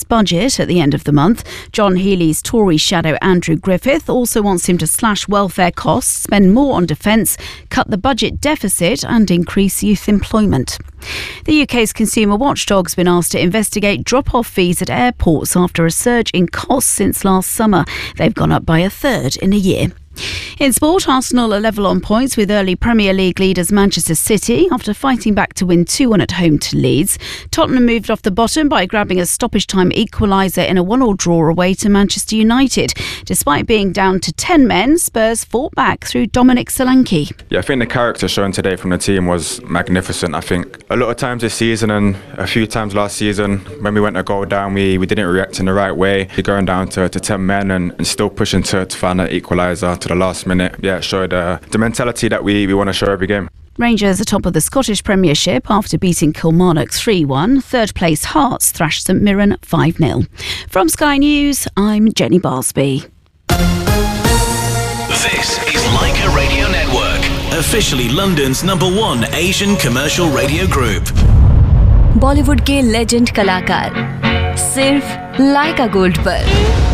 budget at the end of the month. John Healey's Tory shadow Andrew Griffith also wants him to slash welfare costs, spend more on defence, cut the budget deficit and increase youth employment. The UK's consumer watchdog's been asked to investigate drop-off fees at airports after a surge in costs since last summer. They've gone up by a third in a year. In sport, Arsenal are level on points with early Premier League leaders Manchester City after fighting back to win 2-1 at home to Leeds. Tottenham moved off the bottom by grabbing a stoppage-time equaliser in a 1-1 draw away to Manchester United. Despite being down to 10 men, Spurs fought back through Dominic Solanke. Yeah, I think the character shown today from the team was magnificent. I think a lot of times this season and a few times last season, when we went a goal down, we didn't react in the right way. Going down to 10 men and still pushing to find that equaliser to the last minute. Yeah, it showed the mentality that we want to show every game. Rangers are top of the Scottish Premiership after beating Kilmarnock 3-1. Third place Hearts thrashed St Mirren 5-0. From Sky News, I'm Jenny Barsby. This is Leica Radio Network, officially London's #1 Asian commercial radio group. Bollywood के legend कलाकार सिर्फ लाइका gold पर।